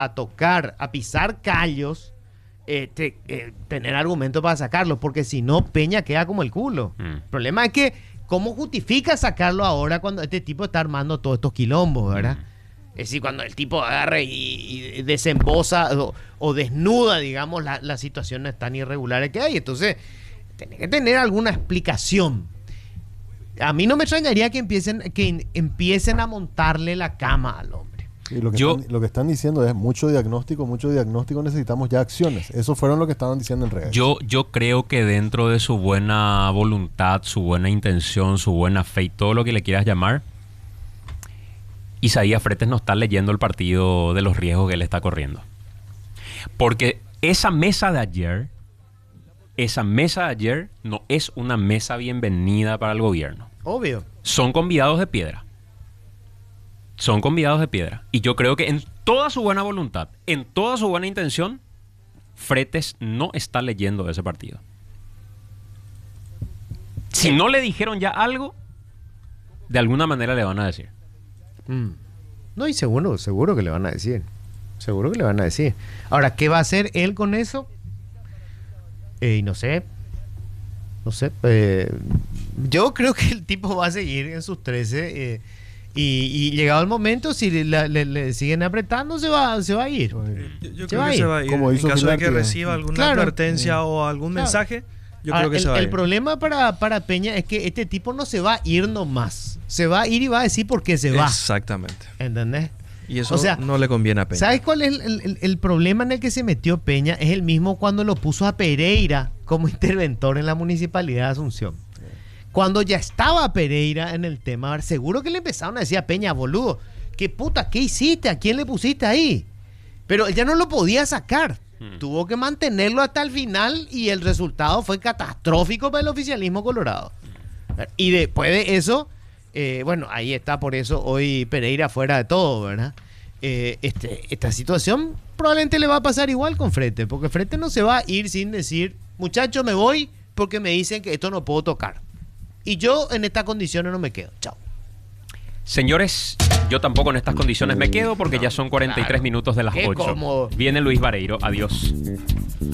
a tocar, a pisar callos, tener argumentos para sacarlo, porque si no, Peña queda como el culo. El problema es que, ¿cómo justifica sacarlo ahora cuando este tipo está armando todos estos quilombos, verdad? Es decir, cuando el tipo agarra y desembosa o desnuda, digamos, las situaciones tan irregulares que hay. Entonces, tiene que tener alguna explicación. A mí no me extrañaría que empiecen a montarle la cama al hombre. Y lo que están diciendo es mucho diagnóstico, necesitamos ya acciones. Eso fueron lo que estaban diciendo en redes. Yo creo que dentro de su buena voluntad, su buena intención, su buena fe y todo lo que le quieras llamar, Isaías Fretes no está leyendo el partido de los riesgos que él está corriendo. Porque esa mesa de ayer no es una mesa bienvenida para el gobierno. Obvio. Son convidados de piedra. Y yo creo que en toda su buena voluntad, en toda su buena intención, Fretes no está leyendo ese partido. Si no le dijeron ya algo, de alguna manera le van a decir. No, y seguro que le van a decir. Seguro que le van a decir. Ahora, ¿qué va a hacer él con eso? Y no sé. Yo creo que el tipo va a seguir en sus 13. Y llegado el momento, si le siguen apretando, se va a ir. Yo creo que se va a ir. Como en caso de que Finlandia. reciba alguna advertencia o algún mensaje, yo creo que se va a ir. El problema para Peña es que este tipo no se va a ir nomás. Se va a ir y va a decir por qué se va. Exactamente. ¿Entendés? Y eso no le conviene a Peña. ¿Sabes cuál es el problema en el que se metió Peña? Es el mismo cuando lo puso a Pereira como interventor en la Municipalidad de Asunción. Cuando ya estaba Pereira en el tema, seguro que le empezaron a decir a Peña, boludo, ¿qué puta? ¿Qué hiciste? ¿A quién le pusiste ahí? Pero él ya no lo podía sacar. Tuvo que mantenerlo hasta el final y el resultado fue catastrófico para el oficialismo colorado. Y después de eso, bueno, ahí está, por eso hoy Pereira fuera de todo, ¿verdad? Esta situación probablemente le va a pasar igual con Fretes, porque Fretes no se va a ir sin decir, muchacho, me voy porque me dicen que esto no puedo tocar. Y yo en estas condiciones no me quedo. Chao. Señores, yo tampoco en estas condiciones me quedo porque ya son 43 minutos de las 8. Cómodo. Viene Luis Vareiro. Adiós.